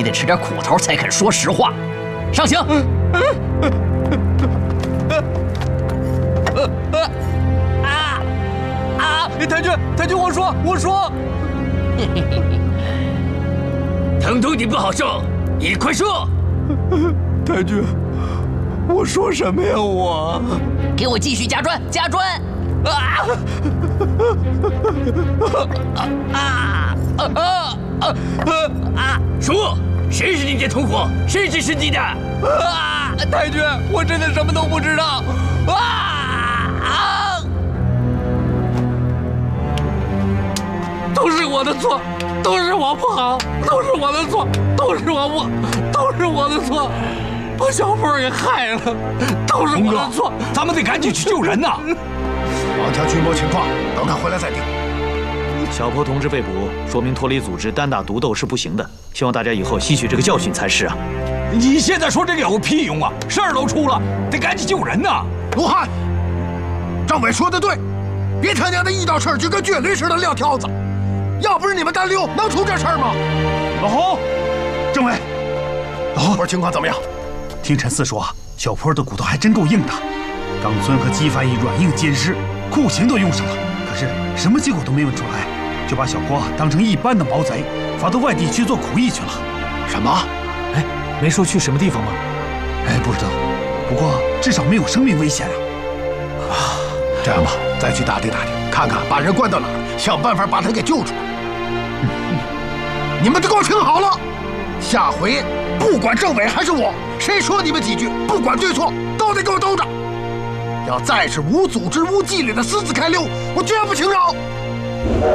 你得吃点苦头才肯说实话。上刑！ 太君，我说， 疼痛你不好受，你快说！ 太君，我说什么呀？我给我继续加砖！ 说，谁是你的同伙？谁指使你的？ 太君，我真的什么都不知道！都是我的错，都是我不好，都是我的错，都是我的错，把小凤给害了，都是我的错。 咱们得赶紧去救人呐！ 王家军谋情况，等他回来再定。 小坡同志被捕，说明脱离组织单打独斗是不行的，希望大家以后吸取这个教训才是啊！ 你现在说这个有屁用啊？事儿都出了，得赶紧救人呐！ 卢汉，政委说的对，别他娘的遇到事儿就跟倔驴似的撂挑子。要不是你们单溜，能出这事儿吗？ 老侯， 政委，老侯，情况怎么样？ 听陈四说，小坡的骨头还真够硬的，冈村和姬翻译软硬兼施，酷刑都用上了，可是什么结果都没问出来，就把小坡当成一般的毛贼，罚到外地去做苦役去了。 什么？ 哎，没说去什么地方吗？ 哎，不知道，不过至少没有生命危险啊。这样吧，再去打听打听，看看把人关到哪儿，想办法把他给救出来。你们都给我听好了，下回不管政委还是我，谁说你们几句，不管对错，都得给我兜着。要再是无组织无纪律的私自开溜，我绝不轻饶。